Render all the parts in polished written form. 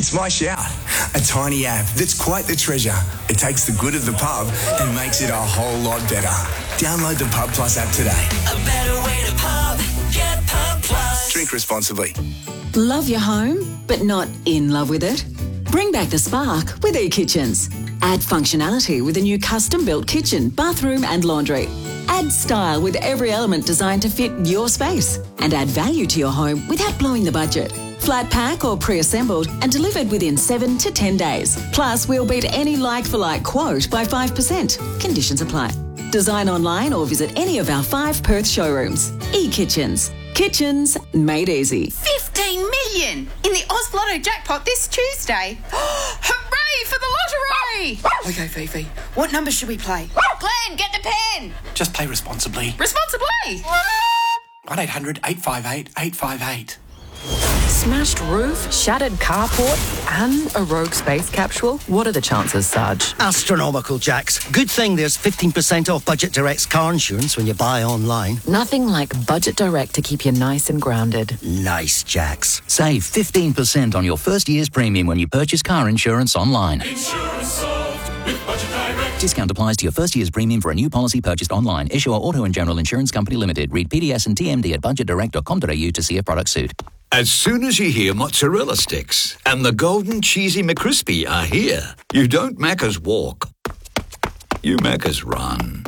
It's My Shout, a tiny app that's quite the treasure. It takes the good of the pub and makes it a whole lot better. Download the Pub Plus app today. A better way to pub. Get Pub Plus. Drink responsibly. Love your home, but not in love with it? Bring back the spark with eKitchens. Add functionality with a new custom-built kitchen, bathroom and laundry. Add style with every element designed to fit your space. And add value to your home without blowing the budget. Flat pack or pre-assembled and delivered within 7 to 10 days. Plus, we'll beat any like-for-like quote by 5%. Conditions apply. Design online or visit any of our 5 Perth showrooms. eKitchens. Kitchens made easy. 15 million in the Oz Lotto jackpot this Tuesday. Hooray for the lottery! Okay, Fifi, what number should we play? Glenn, get the pen! Just play responsibly. Responsibly! 1-800-858-858. Smashed roof, shattered carport, and a rogue space capsule? What are the chances, Sarge? Astronomical, Jax. Good thing there's 15% off Budget Direct's car insurance when you buy online. Nothing like Budget Direct to keep you nice and grounded. Nice, Jax. Save 15% on your first year's premium when you purchase car insurance online. Insurance solved with Budget Direct. Discount applies to your first year's premium for a new policy purchased online. Issuer Auto and General Insurance Company Limited. Read PDS and TMD at budgetdirect.com.au to see if products suit. As soon as you hear mozzarella sticks and the golden cheesy McCrispy are here, you don't Macca's walk, you Macca's run.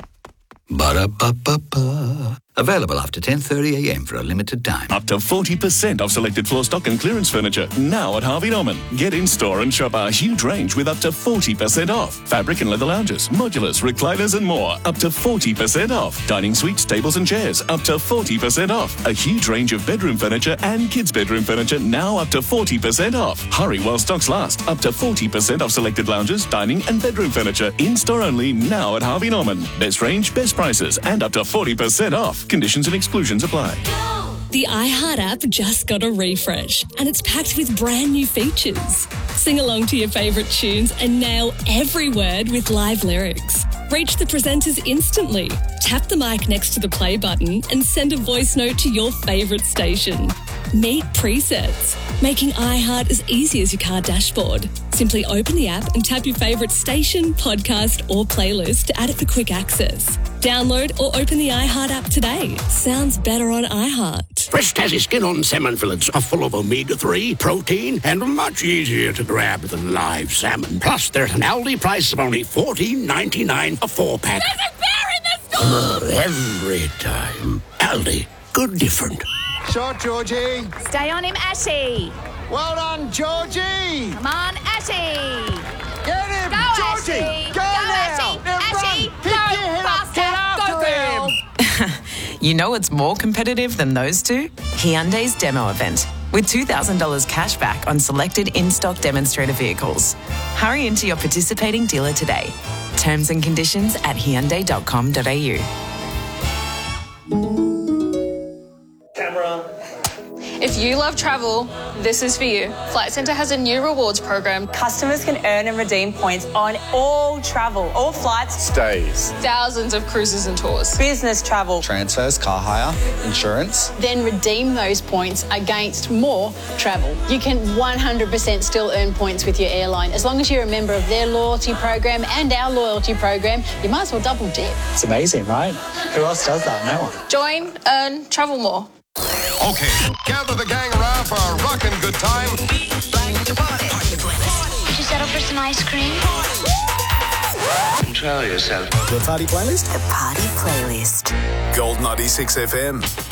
Ba-da-ba-ba-ba. Available after 10:30am for a limited time. Up to 40% off selected floor stock and clearance furniture. Now at Harvey Norman. Get in store and shop our huge range with up to 40% off. Fabric and leather lounges, modulars, recliners and more. Up to 40% off. Dining suites, tables and chairs. Up to 40% off. A huge range of bedroom furniture and kids' bedroom furniture. Now up to 40% off. Hurry while stocks last. Up to 40% off selected lounges, dining and bedroom furniture. In store only now at Harvey Norman. Best range, best prices and up to 40% off. Conditions and exclusions apply. The iHeart app just got a refresh and it's packed with brand new features. Sing along to your favourite tunes and nail every word with live lyrics. Reach the presenters instantly. Tap the mic next to the play button and send a voice note to your favourite station. Meet presets, making iHeart as easy as your car dashboard. Simply open the app and tap your favourite station, podcast or playlist to add it for quick access. Download or open the iHeart app today. Sounds better on iHeart. Fresh tasty skin-on salmon fillets are full of omega-3, protein, and much easier to grab than live salmon. Plus, there's an Aldi price of only $14.99 a 4-pack. There's a bear in the store! Every time. Aldi. Good different. Shot, Georgie. Stay on him, Ashy. Well done, Georgie. Come on, Ashy. Get him, Go, Georgie. Ashy. Go now. Ashy. Pick your head up. Get after him. You know what's more competitive than those two? Hyundai's demo event, with $2,000 cash back on selected in-stock demonstrator vehicles. Hurry into your participating dealer today. Terms and conditions at hyundai.com.au. If you love travel, this is for you. Flight Centre has a new rewards program. Customers can earn and redeem points on all travel, all flights, stays, thousands of cruises and tours, business travel, transfers, car hire, insurance. Then redeem those points against more travel. You can 100% still earn points with your airline. As long as you're a member of their loyalty program and our loyalty program, you might as well double dip. It's amazing, right? Who else does that? No one. Join, earn, travel more. Okay, gather the gang around for a rockin' good time. Did you settle for some ice cream? Control yourself. The party playlist? The party playlist. Gold 96 FM.